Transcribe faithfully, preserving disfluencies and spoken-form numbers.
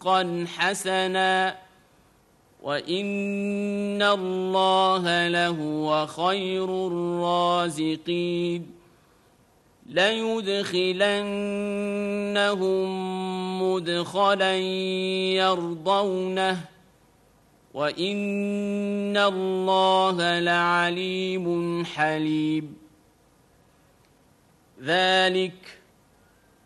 رزقا حسنا وإن الله لهو خير الرازقين ليدخلنهم مدخلا يرضونه وإن الله لعليم حليم ذلك